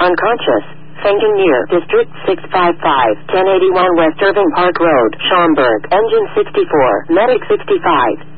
Unconscious. Fainting near District 655, 1081 West Irving Park Road, Schaumburg. Engine 64, Medic 65.